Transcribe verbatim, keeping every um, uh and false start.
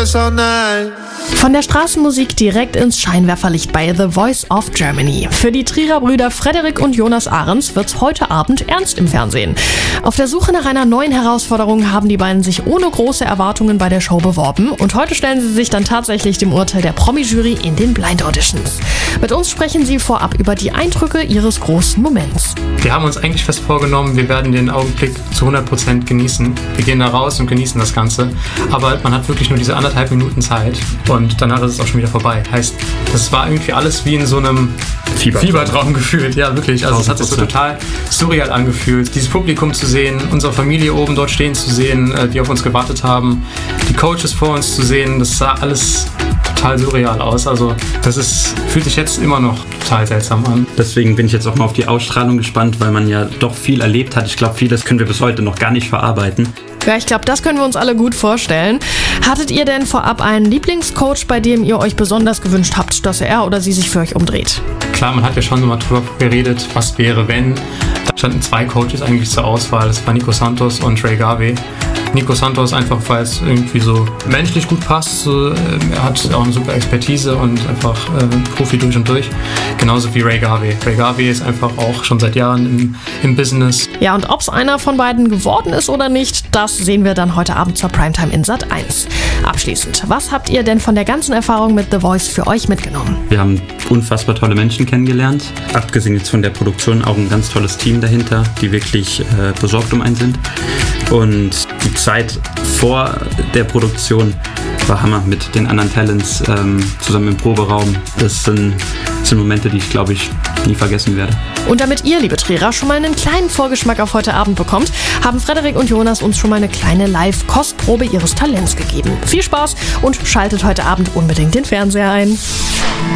this all night. Von der Straßenmusik direkt ins Scheinwerferlicht bei The Voice of Germany. Für die Trierer Brüder Frederik und Jonas Ahrens wird's heute Abend ernst im Fernsehen. Auf der Suche nach einer neuen Herausforderung haben die beiden sich ohne große Erwartungen bei der Show beworben und heute stellen sie sich dann tatsächlich dem Urteil der Promi-Jury in den Blind Auditions. Mit uns sprechen sie vorab über die Eindrücke ihres großen Moments. Wir haben uns eigentlich fest vorgenommen, wir werden den Augenblick zu hundert Prozent genießen. Wir gehen da raus und genießen das Ganze, aber man hat wirklich nur diese anderthalb Minuten Zeit und danach ist es auch schon wieder vorbei. Heißt, das war irgendwie alles wie in so einem Fiebertraum, Fiebertraum gefühlt. Ja, wirklich. Also es hat sich so total surreal angefühlt. Dieses Publikum zu sehen, unsere Familie oben dort stehen zu sehen, die auf uns gewartet haben, die Coaches vor uns zu sehen, das sah alles total surreal aus. Also das ist, fühlt sich jetzt immer noch total seltsam an. Deswegen bin ich jetzt auch mal auf die Ausstrahlung gespannt, weil man ja doch viel erlebt hat. Ich glaube, vieles können wir bis heute noch gar nicht verarbeiten. Ja, ich glaube, das können wir uns alle gut vorstellen. Hattet ihr denn vorab einen Lieblingscoach, bei dem ihr euch besonders gewünscht habt, dass er oder sie sich für euch umdreht? Klar, man hat ja schon mal drüber geredet, was wäre, wenn. Da standen zwei Coaches eigentlich zur Auswahl. Das war Nico Santos und Ray Garvey. Nico Santos einfach, weil es irgendwie so menschlich gut passt. So, er hat auch eine super Expertise und einfach äh, Profi durch und durch. Genauso wie Ray Garvey. Ray Garvey ist einfach auch schon seit Jahren im, im Business. Ja, und ob es einer von beiden geworden ist oder nicht, das sehen wir dann heute Abend zur Primetime in Sat eins. Abschließend, was habt ihr denn von der ganzen Erfahrung mit The Voice für euch mitgenommen? Wir haben unfassbar tolle Menschen kennengelernt. Abgesehen jetzt von der Produktion auch ein ganz tolles Team dahinter, die wirklich äh, besorgt um einen sind. Und die Zeit vor der Produktion war Hammer mit den anderen Talents ähm, zusammen im Proberaum. Das sind, das sind Momente, die ich, glaube ich, nie vergessen werde. Und damit ihr, liebe Trierer, schon mal einen kleinen Vorgeschmack auf heute Abend bekommt, haben Frederik und Jonas uns schon mal eine kleine Live-Kostprobe ihres Talents gegeben. Viel Spaß und schaltet heute Abend unbedingt den Fernseher ein.